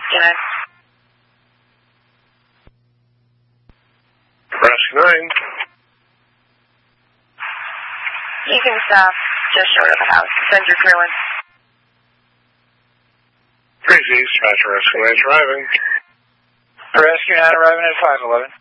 Rescue 9. Rescue 9. You can stop just short of the house. Send your crew in. 3 East, Rescue 9 arriving. Rescue 9 arriving at 511.